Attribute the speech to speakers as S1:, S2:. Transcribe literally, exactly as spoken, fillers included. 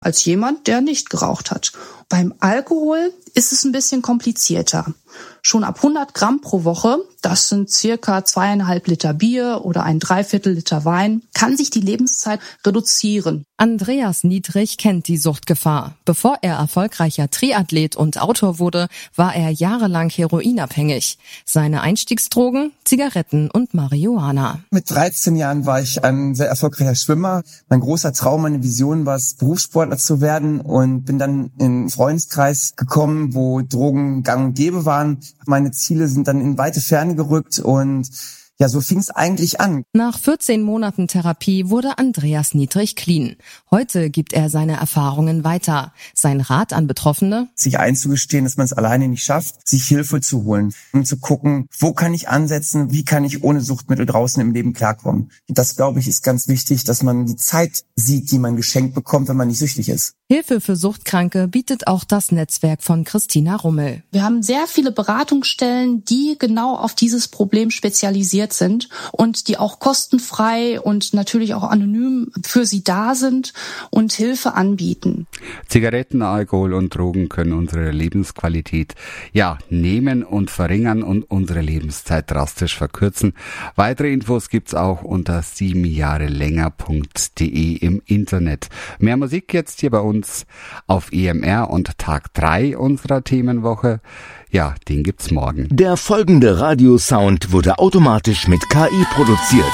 S1: als jemand, der nicht geraucht hat. Beim Alkohol ist es ein bisschen komplizierter. Schon ab hundert Gramm pro Woche, das sind circa zweieinhalb Liter Bier oder ein Dreiviertel Liter Wein, kann sich die Lebenszeit reduzieren.
S2: Andreas Niedrig kennt die Suchtgefahr. Bevor er erfolgreicher Triathlet und Autor wurde, war er jahrelang heroinabhängig. Seine Einstiegsdrogen? Zigaretten und Marihuana.
S3: Mit dreizehn Jahren war ich ein sehr erfolgreicher Schwimmer. Mein großer Traum, meine Vision war es, Berufssportler zu werden, und bin dann in einen Freundeskreis gekommen, wo Drogen gang und gäbe waren. Meine Ziele sind dann in weite Ferne gerückt, und ja, so fing es eigentlich an.
S2: Nach vierzehn Monaten Therapie wurde Andreas Niedrig clean. Heute gibt er seine Erfahrungen weiter. Sein Rat an Betroffene?
S3: Sich einzugestehen, dass man es alleine nicht schafft, sich Hilfe zu holen, um zu gucken, wo kann ich ansetzen, wie kann ich ohne Suchtmittel draußen im Leben klarkommen. Und das, glaube ich, ist ganz wichtig, dass man die Zeit sieht, die man geschenkt bekommt, wenn man nicht süchtig ist.
S2: Hilfe für Suchtkranke bietet auch das Netzwerk von Christina Rummel.
S1: Wir haben sehr viele Beratungsstellen, die genau auf dieses Problem spezialisiert sind und die auch kostenfrei und natürlich auch anonym für sie da sind und Hilfe anbieten.
S4: Zigaretten, Alkohol und Drogen können unsere Lebensqualität ja nehmen und verringern und unsere Lebenszeit drastisch verkürzen. Weitere Infos gibt's auch unter sieben Jahre länger punkt de im Internet. Mehr Musik jetzt hier bei uns auf E M R, und Tag drei unserer Themenwoche, ja, den gibt's morgen.
S5: Der folgende Radiosound wurde automatisch mit K I produziert.